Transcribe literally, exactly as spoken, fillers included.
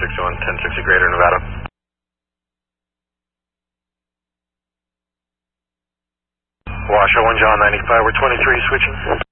sixty-one, ten sixty Greater Nevada. Washoe, one John ninety-five, we're twenty-three switching.